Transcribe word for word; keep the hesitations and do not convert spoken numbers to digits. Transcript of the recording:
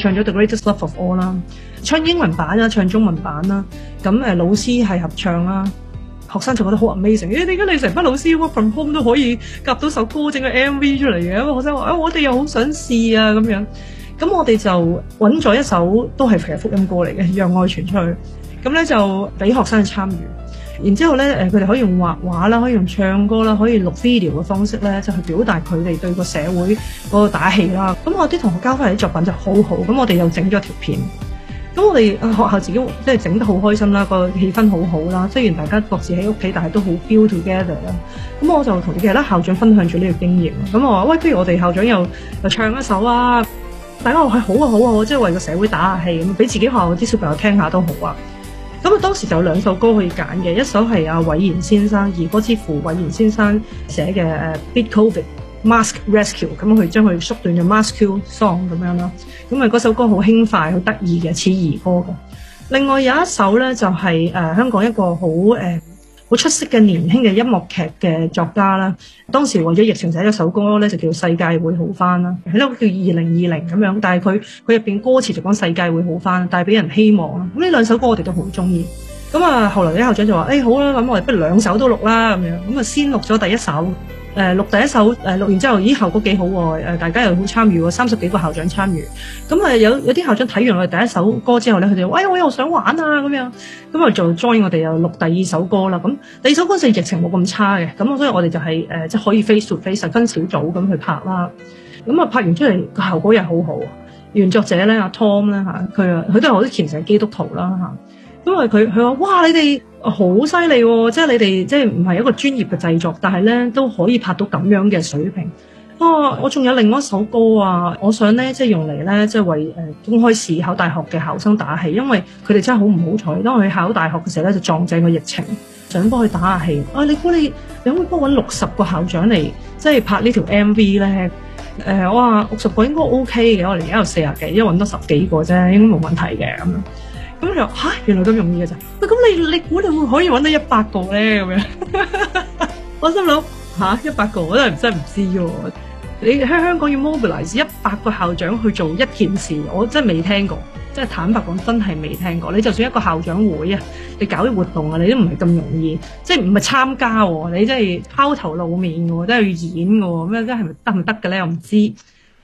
唱咗 The Greatest Love of All 啦，唱英文版啦，唱中文版啦。咁誒老師係合唱啦，學生就覺得好 amazing。誒點解你成班老師 work from home 都可以夾到首歌整個 M V 出嚟嘅？咁學生話啊，我哋又好想試啊咁樣。咁我哋就揾咗一首都係其實福音歌嚟嘅，讓愛傳出去。咁咧就俾學生去參與。然之後咧，誒佢哋可以用畫畫啦，可以用唱歌啦，可以錄 video 嘅方式咧，就去表達佢哋對個社會嗰個打氣啦。咁我啲同學交翻嚟啲作品就好好，咁我哋又整咗條片。咁我哋學校自己即係整得好開心啦，個氣氛好好啦。雖然大家各自喺屋企，但係都好 feel together 啦。咁我就同其他校長分享咗呢個經驗。咁我話喂，不如我哋校長又又唱一首啊！大家話係好啊好啊好啊，即係為個社會打下氣，咁俾自己學校啲小朋友聽下都好啊。咁啊，當時就有兩首歌可以揀嘅，一首係阿韋然先生兒歌之父韋然先生寫嘅誒 Beat Covid Mask Rescue， 咁佢將佢縮短咗 Mask Song 咁樣啦。咁啊，嗰首歌好輕快、好得意嘅，似兒歌嘅。另外有一首咧，就係、是、誒、呃、香港一個好誒好出色嘅年輕嘅音樂劇嘅作家啦。當時為咗疫情寫咗首歌咧，就叫世界會好返啦。係咯，叫二零二零咁樣，但係佢佢入邊歌詞就講世界會好返，帶俾人希望啦。咁呢兩首歌我哋都好中意。咁啊，後來啲校長就話：誒、哎、好啦，咁我哋不如兩首都錄啦咁樣。咁啊，先錄咗第一首，誒、呃、錄第一首，誒、呃、錄完之後，咦效果幾好喎！誒大家又好參與喎，三十幾個校長參與。咁啊，有有啲校長睇完我哋第一首歌之後咧，佢哋話：喂，我又想玩啊咁樣。咁啊，就 join 我哋又錄第二首歌啦。咁第二首歌就疫情冇咁差嘅，咁所以我哋就係、是、誒、呃、即係可以 face to face 分小組咁去拍啦。咁啊，拍完出嚟個效果又好好。原作者咧阿 Tom 咧嚇，佢啊佢都係好虔誠基督徒啦嚇。因為佢佢話哇，你哋好犀利喎！即係你哋即係唔係一個專業嘅製作，但係咧都可以拍到咁樣嘅水平。啊，我仲有另外一首歌啊，我想咧即係用嚟咧即係為誒、呃、公開試考大學嘅考生打氣，因為佢哋真係好唔好彩，當佢考大學嘅時候咧就撞正個疫情，想幫佢打下氣。啊，你估你你可唔可以幫我揾六十個校長嚟即係拍呢條 M V 咧？誒、呃，我話六十個應該 OK 嘅，我哋而家有四十幾，因為揾多十幾個啫，應該冇問題嘅咁樣。咁就嚇，原來咁容易嘅咋？喂，咁你你估你會可以揾到一百個咧？咁樣，我心諗嚇一百個，我都係真係唔知喎。你喺香港要 mobilize 一百個校長去做一件事，我真係未聽過。即係坦白講，真係未聽過。你就算一個校長會啊，你搞啲活動啊，你都唔係咁容易。即係唔係參加喎？你真係拋頭露面嘅喎，真係要演嘅喎。咁樣真係咪得唔得嘅咧？我唔知。